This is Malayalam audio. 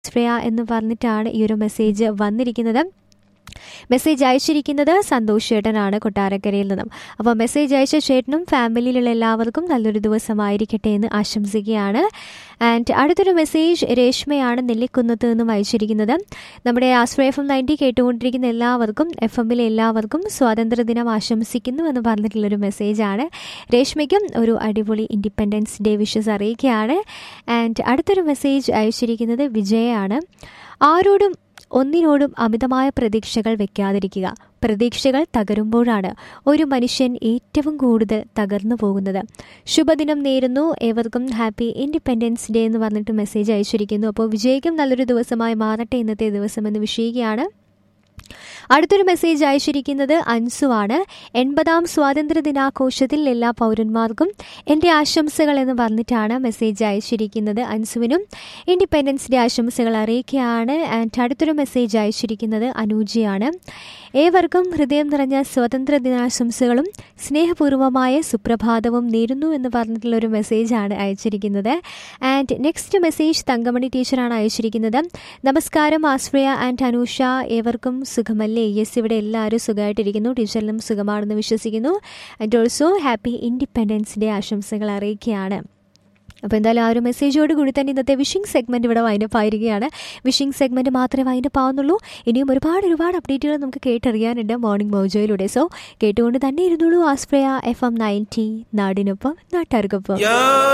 ശ്രേയ എന്ന് പറഞ്ഞിട്ടാണ് ഈ ഒരു മെസ്സേജ് വന്നിരിക്കുന്നത്. മെസ്സേജ് അയച്ചിരിക്കുന്നത് സന്തോഷ് ചേട്ടനാണ് കൊട്ടാരക്കരയിൽ നിന്നും. അപ്പോൾ മെസ്സേജ് അയച്ച ചേട്ടനും ഫാമിലിയിലുള്ള എല്ലാവർക്കും നല്ലൊരു ദിവസമായിരിക്കട്ടെ എന്ന് ആശംസിക്കുകയാണ്. ആൻഡ് അടുത്തൊരു മെസ്സേജ് രേഷ്മയാണ് നെല്ലിക്കുന്നത്ത് നിന്നും അയച്ചിരിക്കുന്നത്. നമ്മുടെ ആശ്രയ FM 90 കേട്ടുകൊണ്ടിരിക്കുന്ന എല്ലാവർക്കും, FM-ലെ എല്ലാവർക്കും സ്വാതന്ത്ര്യദിനം ആശംസിക്കുന്നു എന്ന് പറഞ്ഞിട്ടുള്ളൊരു മെസ്സേജാണ്. രേഷ്മയ്ക്കും ഒരു അടിപൊളി ഇൻഡിപെൻഡൻസ് ഡേ വിഷസ് അറിയിക്കുകയാണ്. ആൻഡ് അടുത്തൊരു മെസ്സേജ് അയച്ചിരിക്കുന്നത് വിജയാണ്. ആരോടും ഒന്നിനോടും അമിതമായ പ്രതീക്ഷകൾ വെക്കാതിരിക്കുക. പ്രതീക്ഷകൾ തകരുമ്പോഴാണ് ഒരു മനുഷ്യൻ ഏറ്റവും കൂടുതൽ തകർന്നു പോകുന്നത്. ശുഭദിനം നേരുന്നു, ഏവർക്കും ഹാപ്പി ഇൻഡിപെൻഡൻസ് ഡേ എന്ന് പറഞ്ഞിട്ട് മെസ്സേജ് അയച്ചിരിക്കുന്നു. അപ്പോൾ വിജയ്ക്കും നല്ലൊരു ദിവസമായി മാറട്ടെ ഇന്നത്തെ ദിവസം എന്ന് വിഷയിക്കുകയാണ്. അടുത്തൊരു മെസ്സേജ് അയച്ചിരിക്കുന്നത് അൻസുവാണ്. 80ാം സ്വാതന്ത്ര്യ ദിനാഘോഷത്തിൽ എല്ലാ പൗരന്മാർക്കും എൻ്റെ ആശംസകൾ എന്ന് പറഞ്ഞിട്ടാണ് മെസ്സേജ് അയച്ചിരിക്കുന്നത്. അൻസുവിനും ഇൻഡിപെൻഡൻസ് ഡേ ആശംസകൾ അറിയിക്കുകയാണ്. ആൻഡ് അടുത്തൊരു മെസ്സേജ് അയച്ചിരിക്കുന്നത് അനൂജിയാണ്. ഏവർക്കും ഹൃദയം നിറഞ്ഞ സ്വാതന്ത്ര്യ ദിനാശംസകളും സ്നേഹപൂർവ്വമായ സുപ്രഭാതവും നേരുന്നു എന്ന് പറഞ്ഞിട്ടുള്ളൊരു മെസ്സേജാണ് അയച്ചിരിക്കുന്നത്. ആൻഡ് നെക്സ്റ്റ് മെസ്സേജ് തങ്കമണി ടീച്ചറാണ് അയച്ചിരിക്കുന്നത്. നമസ്കാരം ആശ്രയ ആൻഡ് അനൂഷ, ഏവർക്കും സുഖമല്ലേ? യെസ്, ഇവിടെ എല്ലാവരും സുഖമായിട്ടിരിക്കുന്നു. ടീച്ചറിനും സുഖമാണെന്ന് വിശ്വസിക്കുന്നു. And also happy independence day ആശംസകൾ അറിയിക്കുകയാണ്. അപ്പോൾ എന്തായാലും ആ ഒരു മെസ്സേജോട് കൂടി തന്നെ ഇന്നത്തെ വിഷിംഗ് സെഗ്മെൻറ്റ് ഇവിടെ വൈൻഡപ്പ് ആയിരിക്കുകയാണ്. വിഷിംഗ് സെഗ്മെൻറ്റ് മാത്രമേ വൈൻഡപ്പ് ആവുന്നുള്ളൂ. ഇനിയും ഒരുപാട് അപ്ഡേറ്റുകൾ നമുക്ക് കേട്ടറിയാനുണ്ട് മോർണിംഗ് മോജോയിലൂടെ. സോ കേട്ടുകൊണ്ട് തന്നെ ഇരുന്നുള്ളൂ ആശ്രയ FM 90, നാടിനൊപ്പം നാട്ടുകാർക്കൊപ്പം.